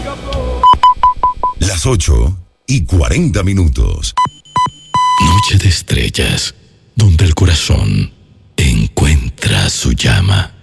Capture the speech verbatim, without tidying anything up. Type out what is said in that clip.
Las ocho y cuarenta minutos. Noche de estrellas, donde el corazón encuentra su llama.